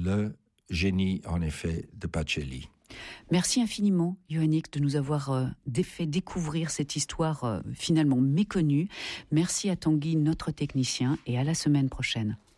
le génie, en effet, de Pacelli. Merci infiniment, Yoannick, de nous avoir fait découvrir cette histoire finalement méconnue. Merci à Tanguy, notre technicien, et à la semaine prochaine.